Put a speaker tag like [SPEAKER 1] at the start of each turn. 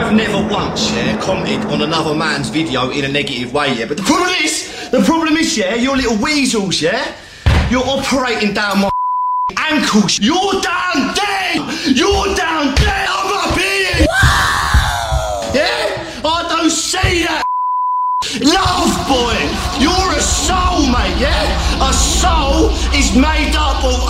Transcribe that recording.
[SPEAKER 1] I've never once, commented on another man's video in a negative way, but the problem is, your little weasels, you're operating down my ankles. You're down there! You're down there! I'm up here! Yeah? I don't see that! Love, boy! You're a soul, mate, yeah? A soul is made up of